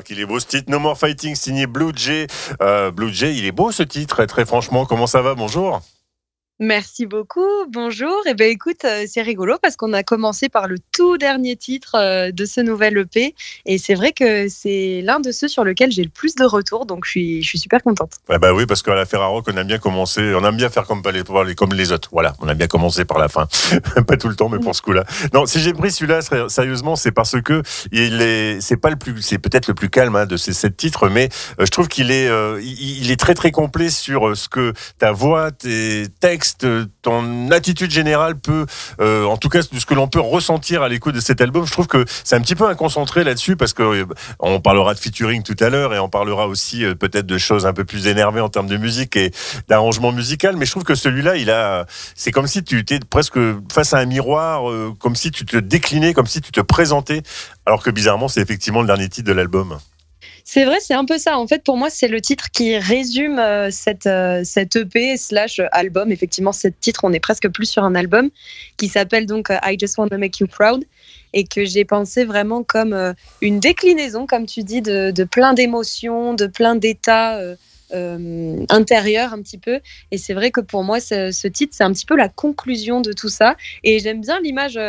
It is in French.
qu'il est beau ce titre. No More Fighting, signé Blue Jay. Blue Jay, il est beau ce titre, très franchement. Comment ça va? Bonjour. Merci beaucoup, bonjour. Eh ben écoute, c'est rigolo parce qu'on a commencé par le tout dernier titre de ce nouvel EP et c'est vrai que c'est l'un de ceux sur lequel j'ai le plus de retours, donc je suis super contente. Ah bah oui, parce qu'à la Ferrarock, on aime bien commencer, on aime bien faire comme les autres. Voilà, on aime bien commencer par la fin. Pas tout le temps, mais pour ce coup-là. Non, si j'ai pris celui-là, sérieusement, c'est parce que c'est peut-être le plus calme de ces 7 titres, mais je trouve qu'il est, il est très très complet sur ce que ta voix, tes textes, ton attitude générale peut, en tout cas, de ce que l'on peut ressentir à l'écoute de cet album. Je trouve que c'est un petit peu un concentré là-dessus parce que on parlera de featuring tout à l'heure et on parlera aussi peut-être de choses un peu plus énervées en termes de musique et d'arrangement musical. Mais je trouve que celui-là, c'est comme si tu étais presque face à un miroir, comme si tu te déclinais, comme si tu te présentais, alors que bizarrement, c'est effectivement le dernier titre de l'album. C'est vrai, c'est un peu ça. En fait, pour moi, c'est le titre qui résume cette EP / album. Effectivement, ce titre, on est presque plus sur un album qui s'appelle donc I Just Want to Make You Proud et que j'ai pensé vraiment comme une déclinaison, comme tu dis, de plein d'émotions, de plein d'états intérieurs un petit peu. Et c'est vrai que pour moi, ce titre, c'est un petit peu la conclusion de tout ça. Et j'aime bien l'image